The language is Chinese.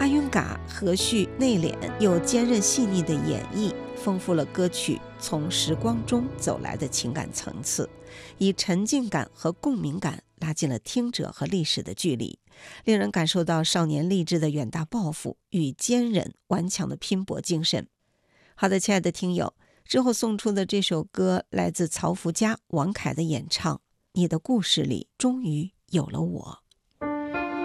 阿云嘎和煦内敛又坚韧细腻的演绎，丰富了歌曲从时光中走来的情感层次，以沉浸感和共鸣感拉近了听者和历史的距离，令人感受到少年励志的远大抱负与坚韧顽强的拼搏精神。好的，亲爱的听友，之后送出的这首歌来自曹福家、王凯的演唱，你的故事里终于有了我。